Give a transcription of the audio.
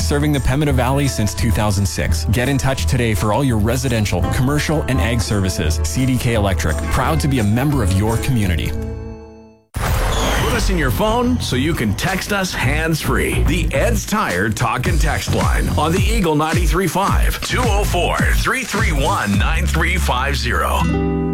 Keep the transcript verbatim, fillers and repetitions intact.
serving the Pembina Valley since two thousand six. Get in touch today for all your residential, commercial, and ag services. C D K Electric, proud to be a member of your community. Put us in your phone so you can text us hands-free. The Ed's Tire Talk and Text line on the Eagle ninety-three point five, two oh four, three three one, nine three five zero.